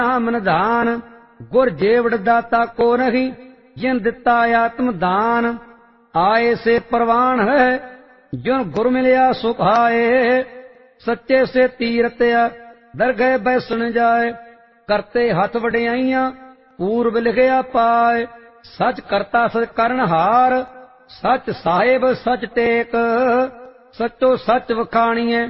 ਨਾਮ ਨਿਧਾਨ। ਗੁਰ ਜੇਵੜ ਦਾਤਾ ਕੋ ਨਹੀਂ, ਜਿਨ ਦਿੱਤਾ ਆਤਮ ਦਾਨ। ਆਏ ਸੇ ਪ੍ਰਵਾਨ ਹੈ, ਜਿਨ ਗੁਰ ਮਿਲਿਆ ਸੁ ਭਾਏ। ਸੱਚੇ ਸੇ ਤੀਰਤਿਆ ਦਰਗਹਿ ਬੈਸਣ ਜਾਏ। ਕਰਤੇ ਹੱਥ ਵਡਿਆਈਆਂ ਪੂਰਬ ਲਿਖਿਆ ਪਾਏ। ਸਚ ਕਰਤਾ ਸਚ ਕਰਨਹਾਰ, ਸਚ ਸਾਹਿਬ ਸਚ ਟੇਕ। ਸਚੋ ਸਚ ਵਖਾਣੀਐ